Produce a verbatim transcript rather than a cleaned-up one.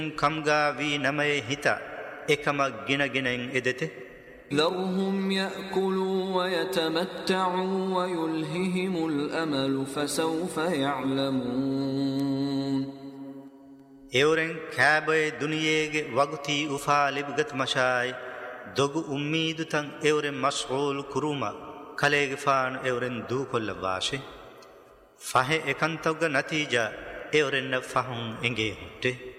kamga vi namaye hita ekama gina ginen edete ذرهم يأكلوا ويتمتعوا ويلههم الأمل فسوف يعلمون Euren kaabe duniyege waguti ufa libgat mashay dogu ummidu tan euren mashghul kuruma kalege faan euren du kolla washe fahe ekantawga natija euren na fahun enge hutte